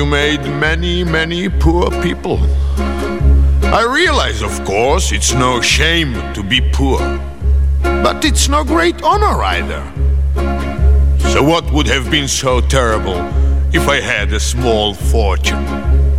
You made many, many poor people. I realize, of course, it's no shame to be poor, but it's no great honor either. So what would have been so terrible if I had a small fortune?